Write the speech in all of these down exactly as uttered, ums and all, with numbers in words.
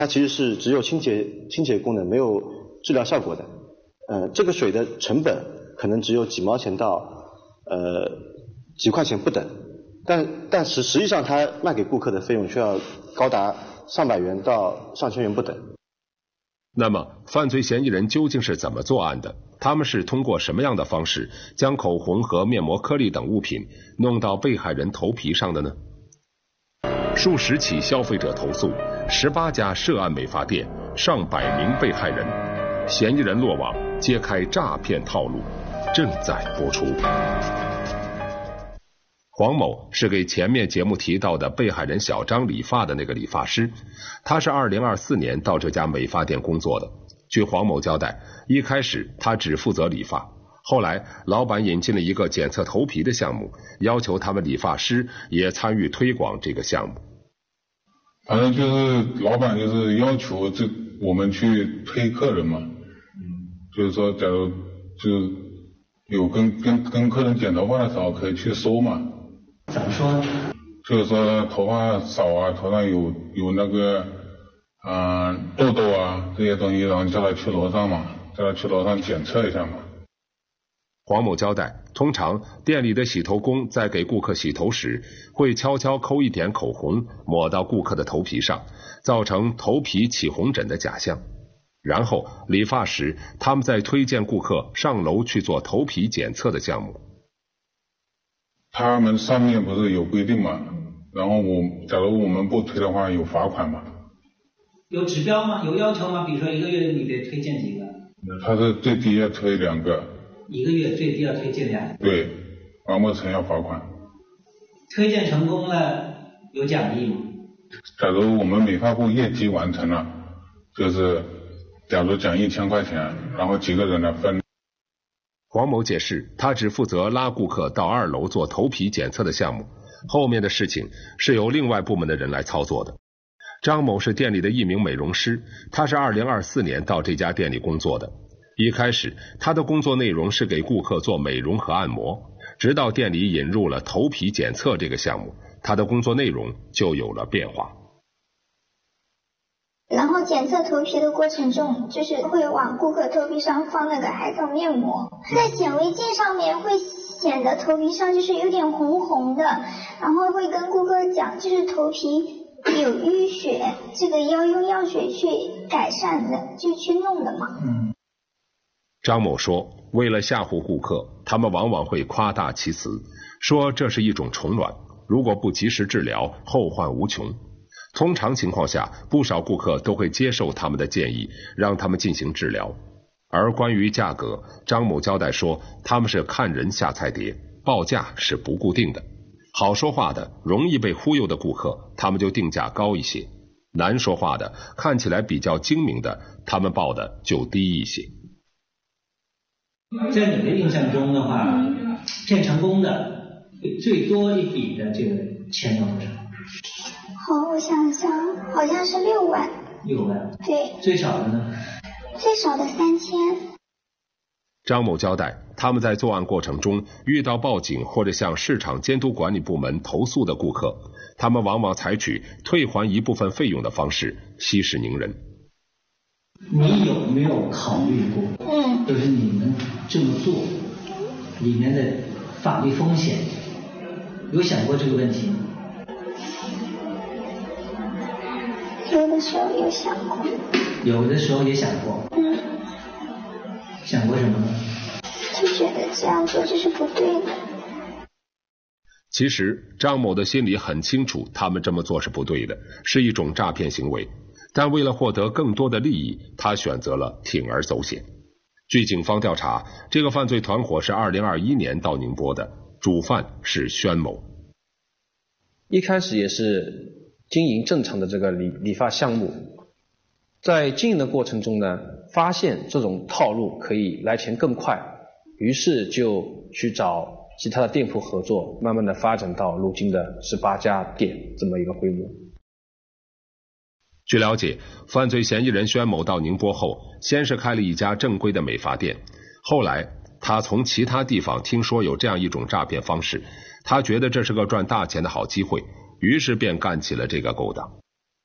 它其实是只有清洁清洁功能，没有治疗效果的。呃，这个水的成本可能只有几毛钱到呃几块钱不等，但但是实际上它卖给顾客的费用却要高达上百元到上千元不等。 那么犯罪嫌疑人究竟是怎么作案的？他们是通过什么样的方式将口红和面膜颗粒等物品弄到被害人头皮上的呢？数十起消费者投诉，十八家涉案美发店，上百名被害人，嫌疑人落网，揭开诈骗套路，正在播出。黄某是给前面节目提到的被害人小张理发的那个理发师，他是二零二四年到这家美发店工作的。据黄某交代，一开始他只负责理发，后来老板引进了一个检测头皮的项目，要求他们理发师也参与推广这个项目。 反正就是老板就是要求这我们去推客人嘛，就是说假如就有跟跟跟客人剪头发的时候可以去收嘛。 怎么说呢？ 就是说头发少啊，头上有有那个啊、呃、痘痘啊这些东西，然后叫他去楼上嘛，叫他去楼上检测一下嘛。 黄某交代，通常店里的洗头工在给顾客洗头时，会悄悄抠一点口红抹到顾客的头皮上，造成头皮起红疹的假象。然后理发时，他们再推荐顾客上楼去做头皮检测的项目。 他们上面不是有规定嘛，然后我假如我们不推的话有罚款嘛。 有指标吗？有要求吗？比如说一个月你得推荐几个？ 他是最低要推两个。 一个月最低要推荐两个。 对，完不成要罚款。 推荐成功了有奖励吗？ 假如我们美发部业绩完成了，就是假如奖一千块钱，然后几个人来分。 黄某解释，他只负责拉顾客到二楼做头皮检测的项目，后面的事情是由另外部门的人来操作的。张某是店里的一名美容师，他是二零二四年到这家店里工作的。一开始他的工作内容是给顾客做美容和按摩，直到店里引入了头皮检测这个项目，他的工作内容就有了变化。 然后检测头皮的过程中，就是会往顾客头皮上放那个海藻面膜，在显微镜上面会显得头皮上就是有点红红的，然后会跟顾客讲，就是头皮有淤血，这个要用药水去改善的，就去弄的嘛。 嗯。 张某说，为了吓唬顾客，他们往往会夸大其词，说这是一种虫卵，如果不及时治疗，后患无穷。通常情况下，不少顾客都会接受他们的建议，让他们进行治疗。而关于价格，张某交代说，他们是看人下菜碟，报价是不固定的。好说话的、容易被忽悠的顾客，他们就定价高一些；难说话的、看起来比较精明的，他们报的就低一些。 在你的印象中的话，骗成功的最多一笔的这个钱要多少？ 好，我想想，好像是六万。 六万。 对。 最少的呢？ 最少的三千。 张某交代，他们在作案过程中遇到报警或者向市场监督管理部门投诉的顾客，他们往往采取退还一部分费用的方式息事宁人。 你有没有考虑过， 嗯， 就是你们这么做里面的法律风险，有想过这个问题吗？ 有的时候有想过。 有的时候也想过。 嗯。 想过什么呢？ 就觉得这样做就是不对的。 其实张某的心里很清楚，他们这么做是不对的，是一种诈骗行为。但为了获得更多的利益，他选择了铤而走险。据警方调查，这个犯罪团伙是二零二一年到宁波的，主犯是宣某。 一开始也是经营正常的这个理理发项目，在经营的过程中呢，发现这种套路可以来钱更快，于是就去找其他的店铺合作，慢慢的发展到如今的十八家店这么一个规模。 据了解，犯罪嫌疑人宣某到宁波后，先是开了一家正规的美发店，后来他从其他地方听说有这样一种诈骗方式，他觉得这是个赚大钱的好机会，于是便干起了这个勾当。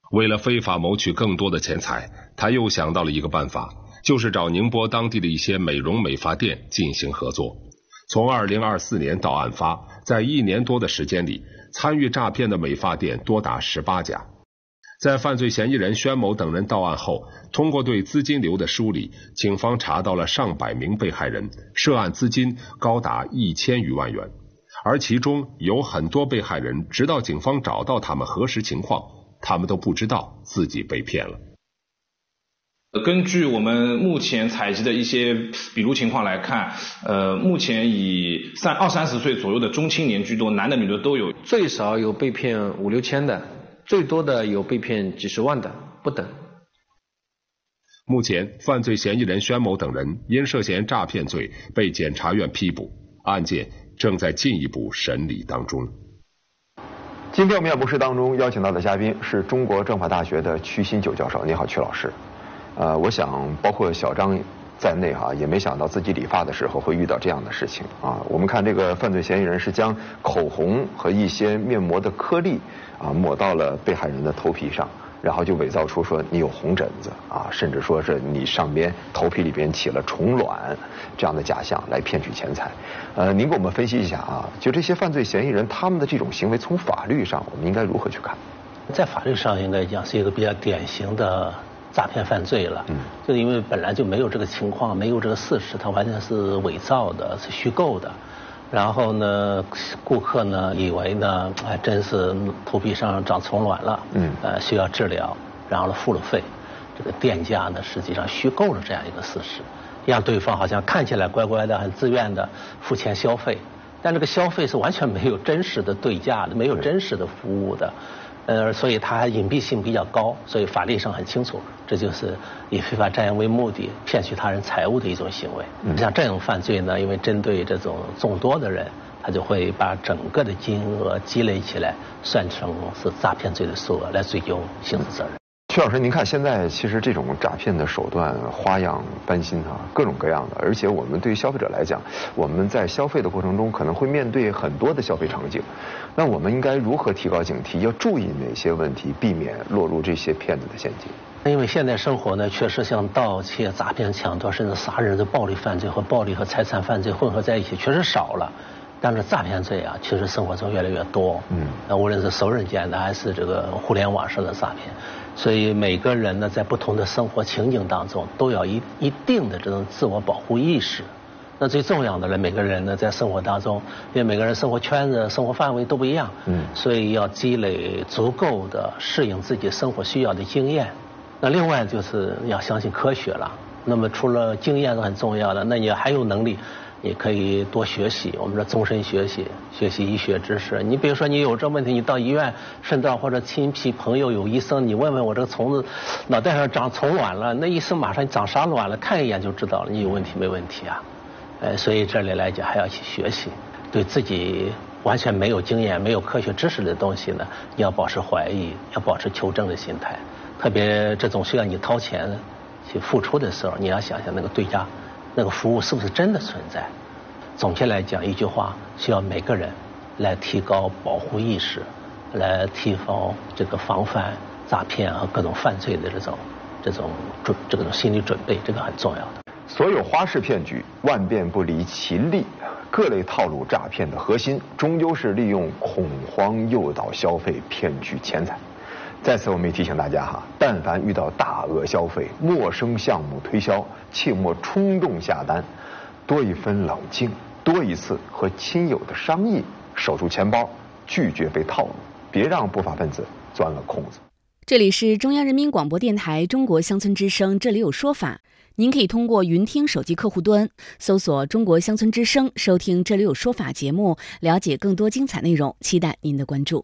为了非法谋取更多的钱财，他又想到了一个办法，就是找宁波当地的一些美容美发店进行合作。从二零二四年到案发，在一年多的时间里，参与诈骗的美发店多达十八家。在犯罪嫌疑人宣某等人到案后，通过对资金流的梳理，警方查到了上百名被害人，涉案资金高达一千余万元。而其中有很多被害人，直到警方找到他们核实情况，他们都不知道自己被骗了。 根据我们目前采集的一些笔录情况来看，呃，目前以三二三十岁左右的中青年居多，男的女的都有， 最少有被骗五六千的，最多的有被骗几十万的，不等。 目前，犯罪嫌疑人宣某等人因涉嫌诈骗罪被检察院批捕，案件正在进一步审理当中。 今天我们演播室当中邀请到的嘉宾是中国政法大学的曲新九教授。你好，曲老师。呃，我想包括小张在内哈、啊，也没想到自己理发的时候会遇到这样的事情啊。我们看这个犯罪嫌疑人是将口红和一些面膜的颗粒啊抹到了被害人的头皮上，然后就伪造出说你有红疹子啊，甚至说是你上边头皮里边起了虫卵这样的假象来骗取钱财。呃，您给我们分析一下啊，就这些犯罪嫌疑人他们的这种行为，从法律上我们应该如何去看？ 在法律上应该讲是一个比较典型的诈骗犯罪了，嗯，就是因为本来就没有这个情况，没有这个事实，它完全是伪造的，是虚构的。然后呢，顾客呢以为呢，还真是头皮上长虫卵了，嗯，呃，需要治疗，然后呢付了费。这个店家呢实际上虚构了这样一个事实，让对方好像看起来乖乖的、很自愿的付钱消费，但这个消费是完全没有真实的对价的，没有真实的服务的。呃，所以它隐蔽性比较高，所以法律上很清楚，这就是以非法占有为目的骗取他人财物的一种行为。嗯、像这种犯罪呢，因为针对这种众多的人，他就会把整个的金额积累起来，算成是诈骗罪的数额来追究刑事责任。 曲老师，您看现在其实这种诈骗的手段花样翻新啊，各种各样的，而且我们对于消费者来讲，我们在消费的过程中可能会面对很多的消费场景，那我们应该如何提高警惕？要注意哪些问题，避免落入这些骗子的陷阱？ 因为现在生活呢，确实像盗窃、诈骗、抢夺，甚至杀人的暴力犯罪和暴力和财产犯罪混合在一起，确实少了。但是诈骗罪啊，其实生活中越来越多。嗯，那无论是熟人间的，还是这个互联网上的诈骗，所以每个人呢，在不同的生活情景当中，都要一一定的这种自我保护意识。那最重要的呢，每个人呢，在生活当中，因为每个人生活圈子、生活范围都不一样，嗯，所以要积累足够的适应自己生活需要的经验。那另外就是要相信科学了。那么除了经验是很重要的，那你还有能力。你可以多学习，我们说终身学习，学习医学知识。你比如说你有这问题，你到医院，甚至或者亲戚朋友有医生，你问问我这个虫子脑袋上长虫卵了，那医生马上长啥卵了，看一眼就知道了，你有问题没问题啊？呃，所以这里来讲还要去学习，对自己完全没有经验、没有科学知识的东西呢，你要保持怀疑，要保持求证的心态。特别这种需要你掏钱去付出的时候，你要想想那个对价。那个服务是不是真的存在？总结来讲，一句话，需要每个人来提高保护意识，来提高这个防范诈骗和各种犯罪的这种这种准这种心理准备，这个很重要的。 所有花式骗局，万变不离其利。各类套路诈骗的核心，终究是利用恐慌诱导消费，骗取钱财。在此我们也提醒大家哈，但凡遇到大额消费、陌生项目推销，切莫冲动下单，多一分冷静，多一次和亲友的商议，守住钱包，拒绝被套路，别让不法分子钻了空子。 这里是中央人民广播电台中国乡村之声，这里有说法。您可以通过云听手机客户端搜索中国乡村之声，收听这里有说法节目，了解更多精彩内容，期待您的关注。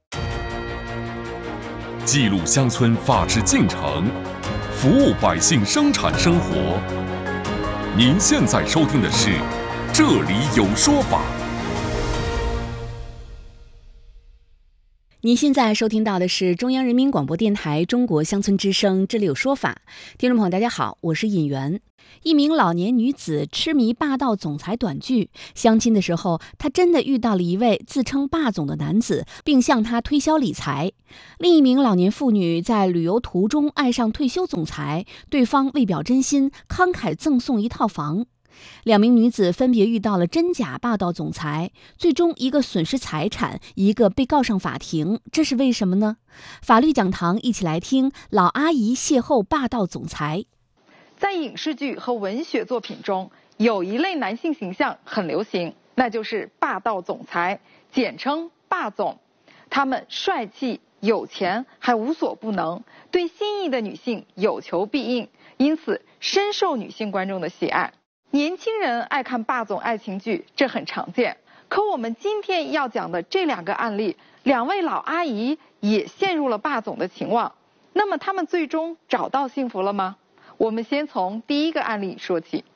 记录乡村法治进程，服务百姓生产生活。您现在收听的是《这里有说法》。 您现在收听到的是中央人民广播电台中国乡村之声，这里有说法。听众朋友大家好，我是尹媛。一名老年女子痴迷霸道总裁短剧，相亲的时候她真的遇到了一位自称霸总的男子，并向她推销理财。另一名老年妇女在旅游途中爱上退休总裁，对方为表真心慷慨赠送一套房。两名女子分别遇到了真假霸道总裁，最终一个损失财产，一个被告上法庭，这是为什么呢？法律讲堂一起来听老阿姨邂逅霸道总裁。 在影视剧和文学作品中，有一类男性形象很流行，那就是霸道总裁，简称霸总。他们帅气、有钱，还无所不能，对心仪的女性有求必应，因此深受女性观众的喜爱。年轻人爱看霸总爱情剧，这很常见。可我们今天要讲的这两个案例，两位老阿姨也陷入了霸总的情网。那么他们最终找到幸福了吗？我们先从第一个案例说起。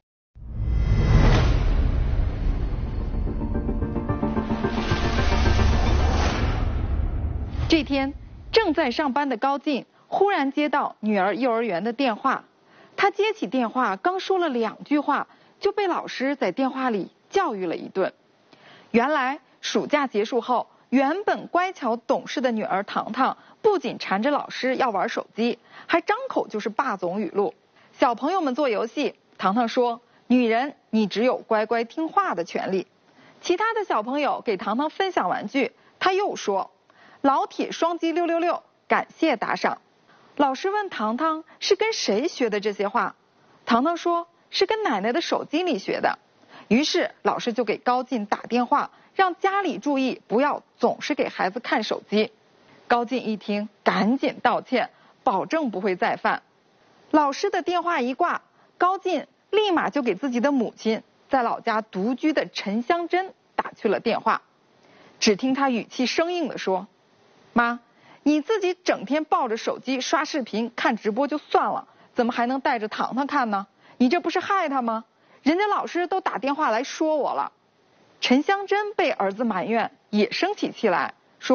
这天，正在上班的高进忽然接到女儿幼儿园的电话。他接起电话，刚说了两句话，就被老师在电话里教育了一顿。原来暑假结束后，原本乖巧懂事的女儿糖糖，不仅缠着老师要玩手机，还张口就是霸总语录。小朋友们做游戏，糖糖说：“女人，你只有乖乖听话的权利。”其他的小朋友给糖糖分享玩具，他又说：“老铁双击六六六，感谢打赏。”老师问糖糖是跟谁学的这些话，糖糖说是跟奶奶的手机里学的。于是老师就给高进打电话，让家里注意，不要总是给孩子看手机。高进一听，赶紧道歉，保证不会再犯。老师的电话一挂，高进立马就给自己的母亲在老家独居的陈香珍打去了电话。只听他语气生硬地说：“妈，你自己整天抱着手机刷视频看直播就算了，怎么还能带着糖糖看呢？你这不是害他吗？人家老师都打电话来说我了。”陈香珍被儿子埋怨，也生起气来。